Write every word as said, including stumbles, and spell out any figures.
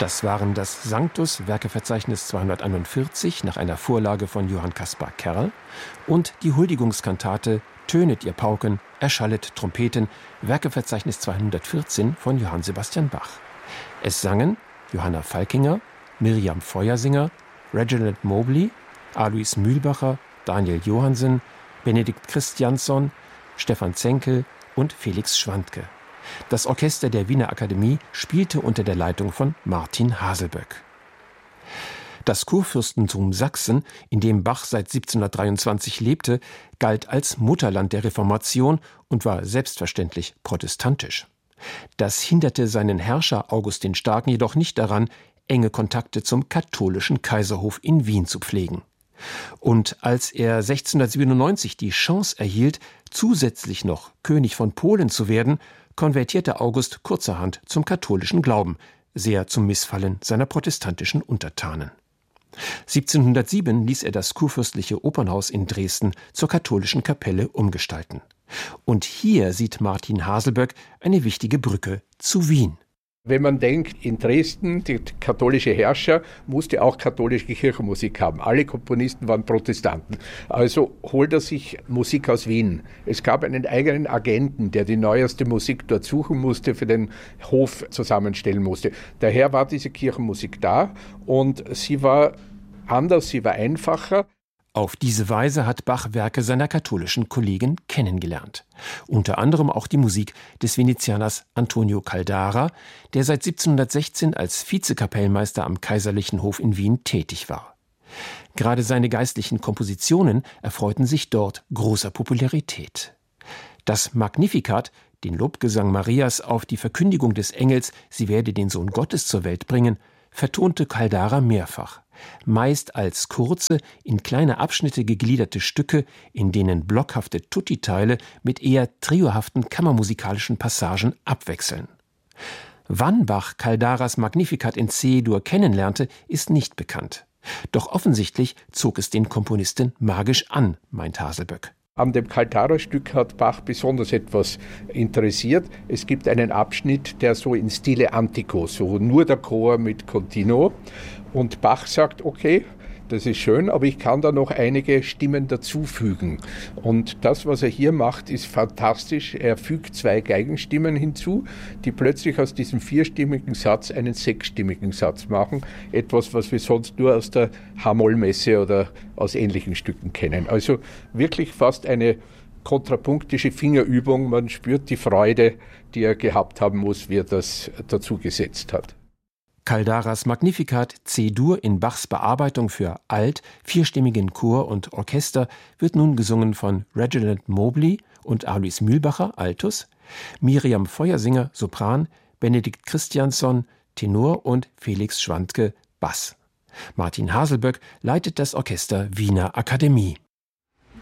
Das waren das Sanctus, Werkeverzeichnis zweihunderteinundvierzig nach einer Vorlage von Johann Caspar Kerl und die Huldigungskantate Tönet ihr Pauken, erschallet Trompeten, Werkeverzeichnis zweihundertvierzehn von Johann Sebastian Bach. Es sangen Johanna Falkinger, Miriam Feuersinger, Reginald Mobley, Alois Mühlbacher, Daniel Johansen, Benedikt Christiansson, Stefan Zenkel und Felix Schwantke. Das Orchester der Wiener Akademie spielte unter der Leitung von Martin Haselböck. Das Kurfürstentum Sachsen, in dem Bach seit siebzehnhundertdreiundzwanzig lebte, galt als Mutterland der Reformation und war selbstverständlich protestantisch. Das hinderte seinen Herrscher August den Starken jedoch nicht daran, enge Kontakte zum katholischen Kaiserhof in Wien zu pflegen. Und als er sechzehnhundertsiebenundneunzig die Chance erhielt, zusätzlich noch König von Polen zu werden, konvertierte August kurzerhand zum katholischen Glauben, sehr zum Missfallen seiner protestantischen Untertanen. siebzehnhundertsieben ließ er das kurfürstliche Opernhaus in Dresden zur katholischen Kapelle umgestalten. Und hier sieht Martin Haselböck eine wichtige Brücke zu Wien. Wenn man denkt, in Dresden, der katholische Herrscher musste auch katholische Kirchenmusik haben. Alle Komponisten waren Protestanten. Also holt er sich Musik aus Wien. Es gab einen eigenen Agenten, der die neueste Musik dort suchen musste, für den Hof zusammenstellen musste. Daher war diese Kirchenmusik da und sie war anders, sie war einfacher. Auf diese Weise hat Bach Werke seiner katholischen Kollegen kennengelernt. Unter anderem auch die Musik des Venezianers Antonio Caldara, der seit siebzehnhundertsechzehn als Vizekapellmeister am Kaiserlichen Hof in Wien tätig war. Gerade seine geistlichen Kompositionen erfreuten sich dort großer Popularität. Das Magnificat, den Lobgesang Marias auf die Verkündigung des Engels, sie werde den Sohn Gottes zur Welt bringen, vertonte Caldara mehrfach. Meist als kurze, in kleine Abschnitte gegliederte Stücke, in denen blockhafte Tutti-Teile mit eher triohaften kammermusikalischen Passagen abwechseln. Wann Bach Caldaras Magnificat in C-Dur kennenlernte, ist nicht bekannt. Doch offensichtlich zog es den Komponisten magisch an, meint Haselböck. An dem Caldara-Stück hat Bach besonders etwas interessiert. Es gibt einen Abschnitt, der so in Stile Antico, so nur der Chor mit Continuo. Und Bach sagt, okay, das ist schön, aber ich kann da noch einige Stimmen dazufügen. Und das, was er hier macht, ist fantastisch. Er fügt zwei Geigenstimmen hinzu, die plötzlich aus diesem vierstimmigen Satz einen sechsstimmigen Satz machen. Etwas, was wir sonst nur aus der H-Moll-Messe oder aus ähnlichen Stücken kennen. Also wirklich fast eine kontrapunktische Fingerübung. Man spürt die Freude, die er gehabt haben muss, wie er das dazu gesetzt hat. Caldaras Magnificat C-Dur in Bachs Bearbeitung für Alt, vierstimmigen Chor und Orchester wird nun gesungen von Reginald Mobley und Alois Mühlbacher, Altus, Miriam Feuersinger, Sopran, Benedikt Christiansson, Tenor und Felix Schwantke, Bass. Martin Haselböck leitet das Orchester Wiener Akademie.